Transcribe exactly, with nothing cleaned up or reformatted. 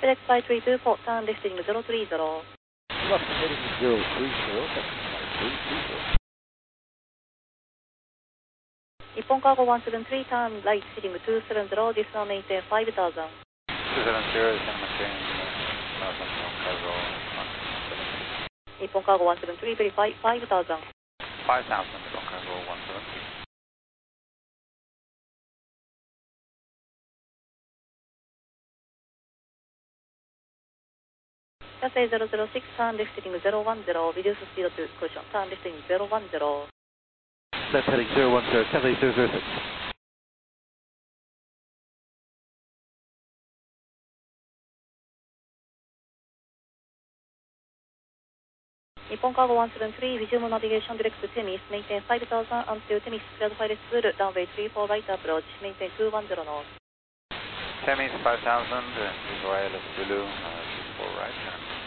FedEx five three two four, turn left heading zero three zero. Left heading zero three zero, FedEx five three two four. 日本カーゴone seven three, turn right heading two seven zero, this one maintain five thousand. two seven zero is going to maintain Marathon Cargo one seven three. 日本カーゴone seven three, verify five thousand. five thousand Marathon Cargo one seven three. Cathay zero zero six, turn left heading zero one zero, reduce speed to cushion, turn left heading zero one zero. Left heading zero one zero, Cathay zero zero six. 日本カーゴone seven three, resume navigation direct to Temis, maintain five thousand until Temis cleared pilot school, runway three four right approach, maintain two one zero north. Temis five thousand, Israel Zulu, uh, three four right.